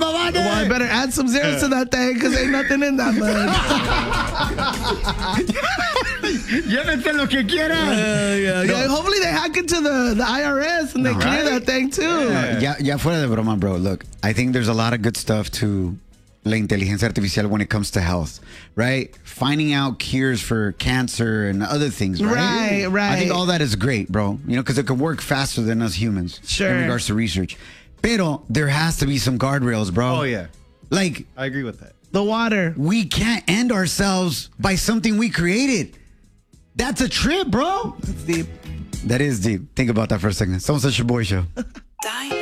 Pavane. Well, I better add some zeros to that thing because ain't nothing in that mug. Llévete lo que quieras. Yeah, hopefully they hack into the IRS and they clear that thing too. Ya fuera de broma, bro. Look, I think there's a lot of good stuff to la inteligencia artificial when it comes to health, right? Finding out cures for cancer and other things, right? Right. I think all that is great, bro. You know, because it could work faster than us humans in regards to research. Pero there has to be some guardrails, bro. Oh, yeah. Like, I agree with that. The water. We can't end ourselves by something we created. That's a trip, bro. That's deep. That is deep. Think about that for a second. Someone said your boy show.